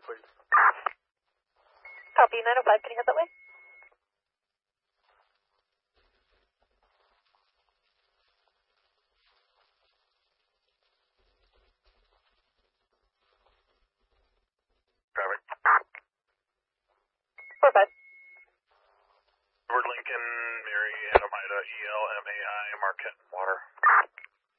please. Copy 905, can you head that way? Traffic. 45. Edward Lincoln, Mary, Adam Ida, ELMAI, Marquette, water.